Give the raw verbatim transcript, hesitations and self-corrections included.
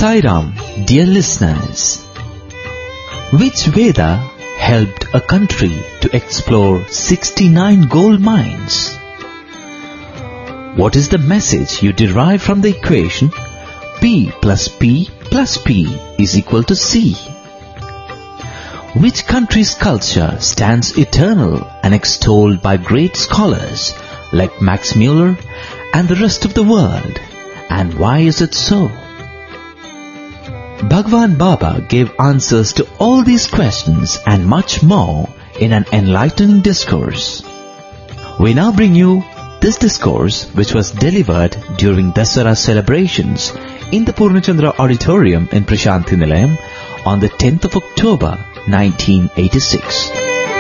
Sai Ram, dear listeners. Which Veda helped a country to explore sixty-nine gold mines? What is the message you derive from the equation P plus P plus P is equal to C? Which country's culture stands eternal and extolled by great scholars like Max Muller and the rest of the world? And why is it so? Bhagwan Baba gave answers to all these questions and much more in an enlightening discourse. We now bring you this discourse, which was delivered during Dasara celebrations in the Purnachandra Auditorium in Prashanthi Nilayam on the tenth of October nineteen eighty-six.